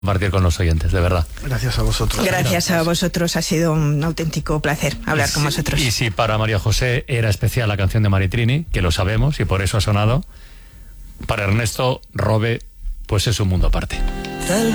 compartir con los oyentes, de verdad. Gracias a vosotros. Gracias a vosotros, ha sido un auténtico placer hablar con vosotros. Y si para María José era especial la canción de Maritrini, que lo sabemos y por eso ha sonado, para Ernesto Robe, pues es un mundo aparte.